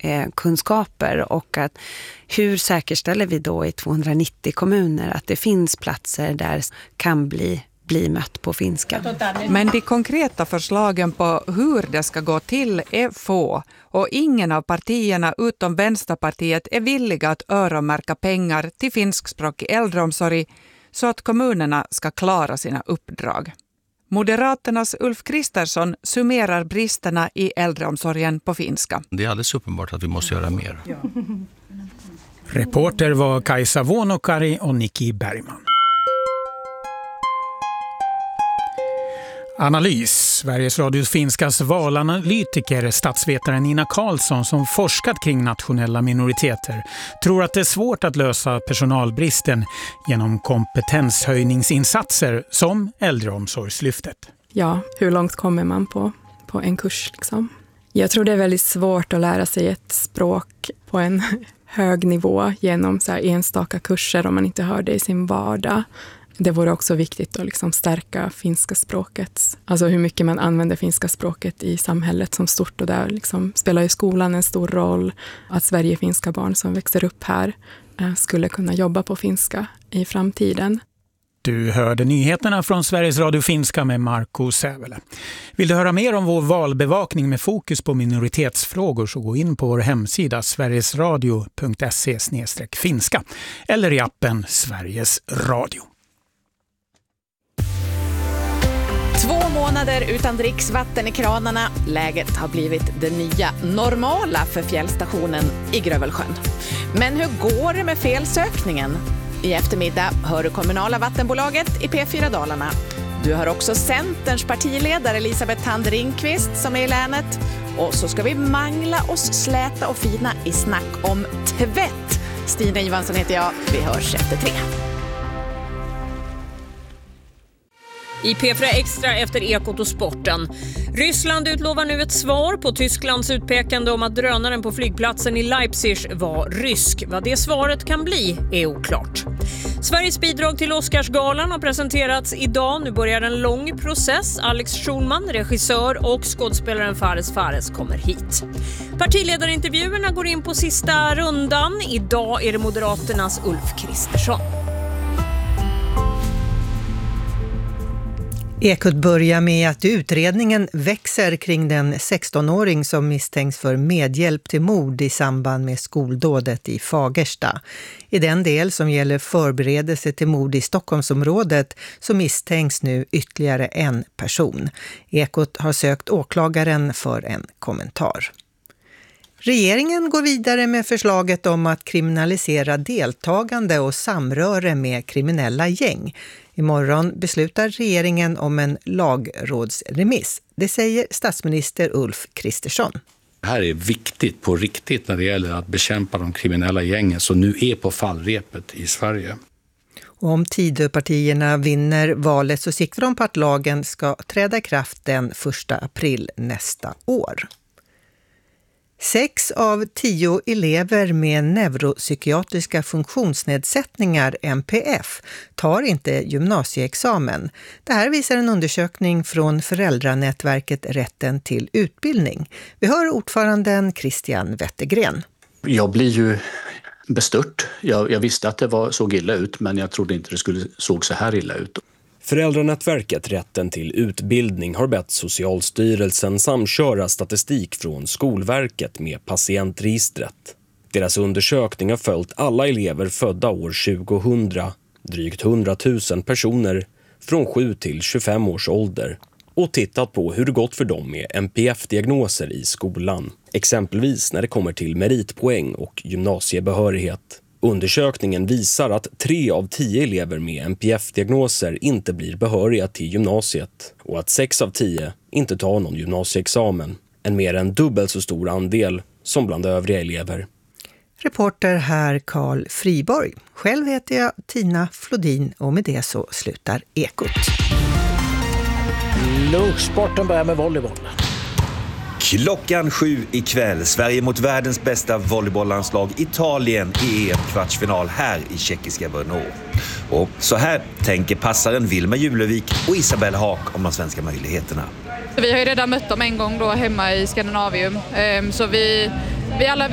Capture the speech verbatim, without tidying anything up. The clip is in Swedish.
eh, kunskaper och att hur säkerställer vi då i tvåhundranittio kommuner att det finns platser där kan bli bli mött på finska. Men de konkreta förslagen på hur det ska gå till är få och ingen av partierna utom Vänsterpartiet är villiga att öronmärka pengar till finskspråkig äldreomsorg så att kommunerna ska klara sina uppdrag. Moderaternas Ulf Kristersson summerar bristerna i äldreomsorgen på finska. Det är alldeles uppenbart att vi måste göra mer. Ja. Reporter var Kajsa Vuonokari och Nikki Bergman. Analys. Sveriges Radios finskas valanalytiker, statsvetaren Nina Karlsson som forskat kring nationella minoriteter, tror att det är svårt att lösa personalbristen genom kompetenshöjningsinsatser som äldreomsorgslyftet. Ja, hur långt kommer man på, på en kurs liksom? Jag tror det är väldigt svårt att lära sig ett språk på en hög nivå genom så här enstaka kurser om man inte hör det i sin vardag. Det vore också viktigt att liksom stärka finska språket. Alltså hur mycket man använder finska språket i samhället som stort. Och där liksom spelar ju skolan en stor roll. Att Sverige-finska barn som växer upp här skulle kunna jobba på finska i framtiden. Du hörde nyheterna från Sveriges Radio Finska med Marco Sävele. Vill du höra mer om vår valbevakning med fokus på minoritetsfrågor så gå in på vår hemsida sverigesradio punkt se slash finska eller i appen Sveriges Radio. Två månader utan dricksvatten i kranarna. Läget har blivit det nya normala för fjällstationen i Grövelsjön. Men hur går det med felsökningen? I eftermiddag hör du kommunala vattenbolaget i P fyra Dalarna. Du hör också Centerns partiledare Elisabeth Thand Ringqvist som är i länet. Och så ska vi mangla oss släta och fina i snack om tvätt. Stina Johansson heter jag. Vi hörs efter tre. I P fyra Extra efter Ekot och sporten. Ryssland utlovar nu ett svar på Tysklands utpekande om att drönaren på flygplatsen i Leipzig var rysk. Vad det svaret kan bli är oklart. Sveriges bidrag till Oscarsgalan har presenterats idag. Nu börjar en lång process. Alex Schulman, regissör och skådespelaren Fares Fares kommer hit. Partiledarintervjuerna går in på sista rundan. Idag är det Moderaternas Ulf Kristersson. Ekot börjar med att utredningen växer kring den sextonåring som misstänks för medhjälp till mord i samband med skoldådet i Fagersta. I den del som gäller förberedelse till mord i Stockholmsområdet så misstänks nu ytterligare en person. Ekot har sökt åklagaren för en kommentar. Regeringen går vidare med förslaget om att kriminalisera deltagande och samröre med kriminella gäng. Imorgon beslutar regeringen om en lagrådsremiss. Det säger statsminister Ulf Kristersson. Det här är viktigt på riktigt när det gäller att bekämpa de kriminella gängen som nu är på fallrepet i Sverige. Och om Tidöpartierna vinner valet så siktar de på att lagen ska träda i kraft den första april nästa år. Sex av tio elever med neuropsykiatriska funktionsnedsättningar, N P F, tar inte gymnasieexamen. Det här visar en undersökning från föräldranätverket Rätten till utbildning. Vi hör ordföranden Christian Wettergren. Jag blir ju bestört. Jag, jag visste att det var, såg illa ut, men jag trodde inte det skulle såg så här illa ut. Föräldranätverket Rätten till utbildning har bett Socialstyrelsen samköra statistik från Skolverket med patientregistret. Deras undersökning har följt alla elever födda år tjugohundra, drygt hundratusen personer från sju till tjugofem års ålder och tittat på hur det gått för dem med N P F-diagnoser i skolan, exempelvis när det kommer till meritpoäng och gymnasiebehörighet. Undersökningen visar att tre av tio elever med N P F-diagnoser inte blir behöriga till gymnasiet och att sex av tio inte tar någon gymnasieexamen. En mer än dubbelt så stor andel som bland övriga elever. Reporter här Carl Friborg. Själv heter jag Tina Flodin och med det så slutar Ekot. Lunchsporten börjar med volleyboll. Klockan sju ikväll, Sverige mot världens bästa volleybolllandslag Italien i E M-kvartsfinal här i tjeckiska Brno. Och så här tänker passaren Vilma Julevik och Isabelle Haak om de svenska möjligheterna. Vi har ju redan mött dem en gång då hemma i Skandinavium, så vi, vi alla